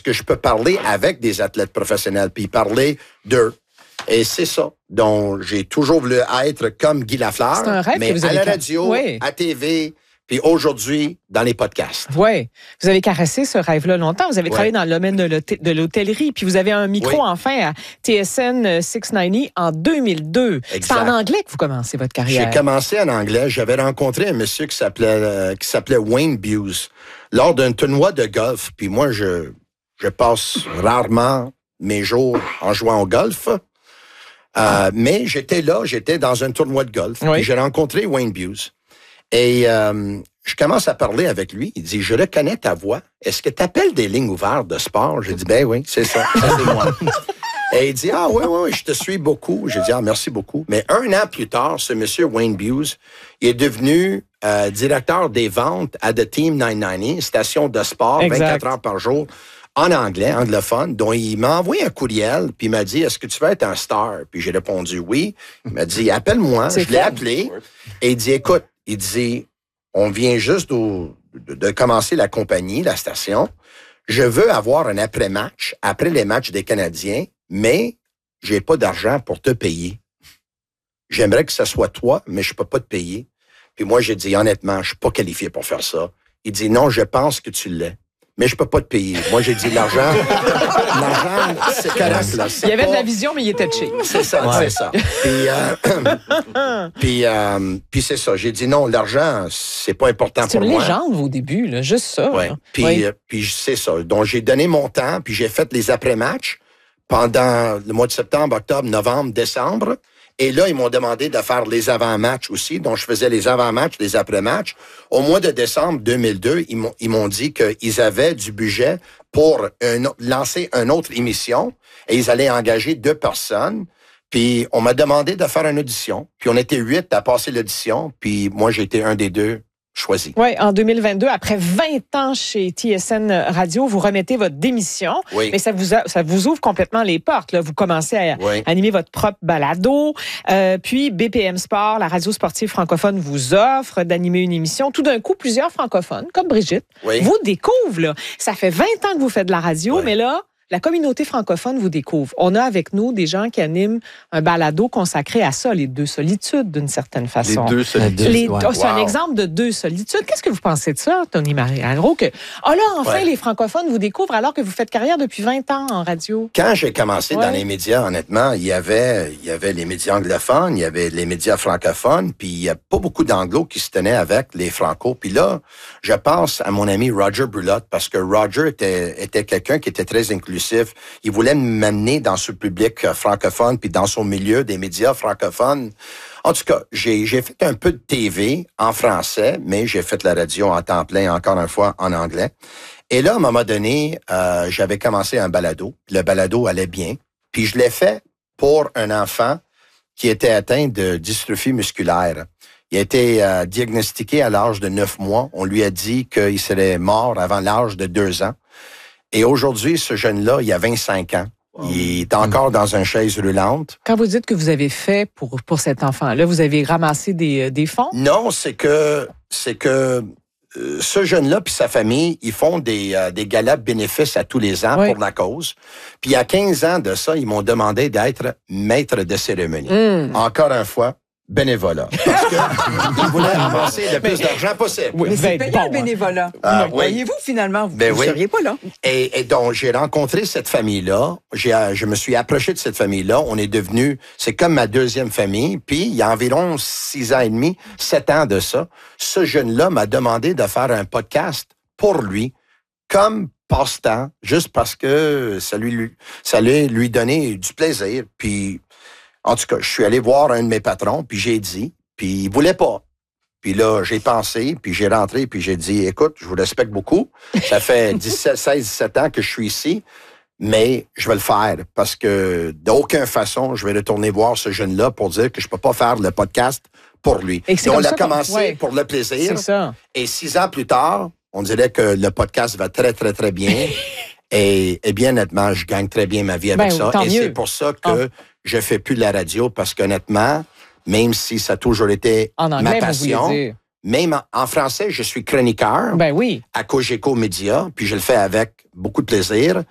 que je peux parler avec des athlètes professionnels, puis parler d'eux. Et c'est ça. Donc, j'ai toujours voulu être comme Guy Lafleur, c'est un rêve mais que vous à avez la radio, à TV, puis aujourd'hui, dans les podcasts. Oui. Vous avez caressé ce rêve-là longtemps. Vous avez travaillé dans le domaine de l'hôtellerie, puis vous avez un micro enfin à TSN 690 en 2002. Exact. C'est en anglais que vous commencez votre carrière. J'ai commencé en anglais. J'avais rencontré un monsieur qui s'appelait Wayne Buse lors d'un tournoi de golf. Puis moi, je passe rarement mes jours en jouant au golf. Mais j'étais dans un tournoi de golf. Puis j'ai rencontré Wayne Buse. Et je commence à parler avec lui. Il dit, je reconnais ta voix. Est-ce que tu appelles des lignes ouvertes de sport? J'ai dit, ben oui, c'est ça. Ça, c'est moi. Et il dit, oui, je te suis beaucoup. J'ai dit, merci beaucoup. Mais un an plus tard, ce monsieur Wayne Buse, il est devenu directeur des ventes à The Team 990, station de sport, 24 heures par jour, en anglais, anglophone. Donc, il m'a envoyé un courriel, puis il m'a dit, est-ce que tu veux être un star? Puis j'ai répondu oui. Il m'a dit, appelle-moi. Je l'ai appelé. Et il dit, écoute, on vient juste de commencer la compagnie, la station. Je veux avoir un après-match, après les matchs des Canadiens, mais j'ai pas d'argent pour te payer. J'aimerais que ce soit toi, mais je peux pas te payer. Puis moi, j'ai dit, honnêtement, je suis pas qualifié pour faire ça. Il dit, non, je pense que tu l'es. Mais je peux pas te payer. Moi, j'ai dit, l'argent, c'est correct, là. Il y avait de la vision, mais il était cheap. C'est ça, c'est ça. Puis c'est ça. J'ai dit, non, l'argent, c'est pas important pour moi. C'est une légende, vos débuts, là, juste ça. Ouais. Puis c'est ça. Donc, j'ai donné mon temps, puis j'ai fait les après-matchs pendant le mois de septembre, octobre, novembre, décembre. Et là, ils m'ont demandé de faire les avant-matchs aussi. Donc, je faisais les avant-matchs, les après-matchs. Au mois de décembre 2002, ils m'ont dit qu'ils avaient du budget pour lancer une autre émission et ils allaient engager 2 personnes. Puis, on m'a demandé de faire une audition. Puis, on était 8 à passer l'audition. Puis, moi, j'ai été un des 2 choisi. Oui, en 2022, après 20 ans chez TSN Radio, vous remettez votre démission, mais ça vous ouvre complètement les portes. Là. Vous commencez à animer votre propre balado, puis BPM Sport, la radio sportive francophone, vous offre d'animer une émission. Tout d'un coup, plusieurs francophones, comme Brigitte, vous découvrent. Là. Ça fait 20 ans que vous faites de la radio, mais là, la communauté francophone vous découvre. On a avec nous des gens qui animent un balado consacré à ça, les 2 solitudes, d'une certaine façon. Les 2 solitudes. C'est un exemple de 2 solitudes. Qu'est-ce que vous pensez de ça, Tony Mariano? Les francophones vous découvrent alors que vous faites carrière depuis 20 ans en radio. Quand j'ai commencé dans les médias, honnêtement, il y avait les médias anglophones, il y avait les médias francophones, puis il n'y a pas beaucoup d'anglos qui se tenaient avec les francos. Puis là, je pense à mon ami Roger Brulotte, parce que Roger était quelqu'un qui était très inclusif. Il voulait m'amener dans ce public francophone puis dans son milieu des médias francophones. En tout cas, j'ai fait un peu de TV en français, mais j'ai fait la radio en temps plein, encore une fois, en anglais. Et là, à un moment donné, j'avais commencé un balado. Le balado allait bien. Puis je l'ai fait pour un enfant qui était atteint de dystrophie musculaire. Il a été diagnostiqué à l'âge de 9 mois. On lui a dit qu'il serait mort avant l'âge de 2 ans. Et aujourd'hui, ce jeune-là, il a 25 ans. Il est encore dans une chaise roulante. Quand vous dites que vous avez fait pour cet enfant-là, vous avez ramassé des fonds? Non, c'est que ce jeune-là puis sa famille, ils font des galas de bénéfices à tous les ans pour la cause. Puis il y a 15 ans de ça, ils m'ont demandé d'être maître de cérémonie. Encore une fois, bénévolat. Parce qu'ils voulaient avancer le plus d'argent possible. Mais c'est payant, le bénévolat. Voyez-vous, finalement, vous ne seriez pas là. Et donc, j'ai rencontré cette famille-là. Je me suis approché de cette famille-là. On est devenu, c'est comme ma deuxième famille. Puis, il y a environ 6 ans et demi, 7 ans de ça, ce jeune-là m'a demandé de faire un podcast pour lui, comme passe-temps, juste parce que ça allait lui donner du plaisir. Puis, en tout cas, je suis allé voir un de mes patrons, puis j'ai dit, puis il voulait pas. Puis là, j'ai pensé, puis j'ai rentré, puis j'ai dit, écoute, je vous respecte beaucoup. Ça fait 16-17 ans que je suis ici, mais je vais le faire parce que d'aucune façon, je vais retourner voir ce jeune-là pour dire que je peux pas faire le podcast pour lui. Et on l'a commencé pour le plaisir. C'est ça. Et 6 ans plus tard, on dirait que le podcast va très, très, très bien. et bien honnêtement, je gagne très bien ma vie avec ça. Et c'est pour ça que je fais plus de la radio parce qu'honnêtement, même si ça a toujours été ma passion, même en français, je suis chroniqueur à Cogeco Média, puis je le fais avec beaucoup de plaisir.